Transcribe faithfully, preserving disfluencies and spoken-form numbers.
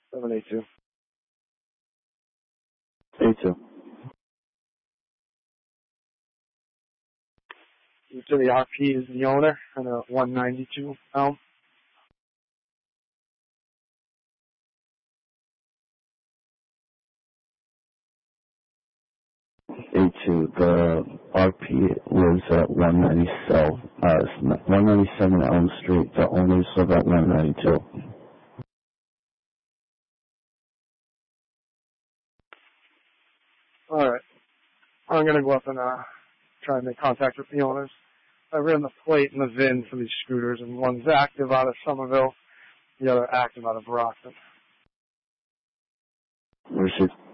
seven eight two. eight two. So the R P is the owner and a one ninety-two Elm. eight two. The R P lives at one ninety-seven, uh, one ninety-seven Elm Street. The owners live at one ninety-two. All right. I'm going to go up and uh, try and make contact with the owners. I ran the plate and the V I N for these scooters, and one's active out of Somerville, the other active out of Brockton. Where's it?